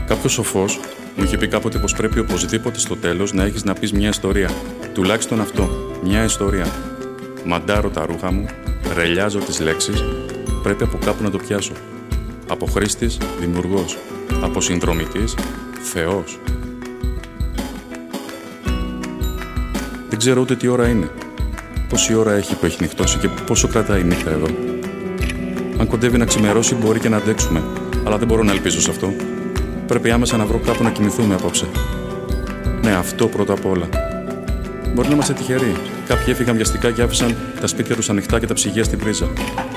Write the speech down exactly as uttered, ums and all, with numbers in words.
Κάποιος σοφός μου είχε πει κάποτε πως πρέπει οπωσδήποτε στο τέλος να έχεις να πεις μια ιστορία. Τουλάχιστον αυτό, μια ιστορία. Μαντάρω τα ρούχα μου, ρελιάζω τις λέξεις, πρέπει από κάπου να το πιάσω. Από χρήστης, δημιουργός. Από συνδρομητής, Θεός. Δεν ξέρω ούτε τι ώρα είναι. Πόση ώρα έχει που έχει νυχτώσει και πόσο κρατάει η νύχτα εδώ. Αν κοντεύει να ξημερώσει, μπορεί και να αντέξουμε. Αλλά δεν μπορώ να ελπίζω σε αυτό. Πρέπει άμεσα να βρω κάπου να κοιμηθούμε απόψε. Ναι, αυτό πρώτα απ' όλα. Μπορεί να είμαστε τυχεροί. Κάποιοι έφυγαν βιαστικά και άφησαν τα σπίτια τους ανοιχτά και τα ψυγεία στην πρίζα.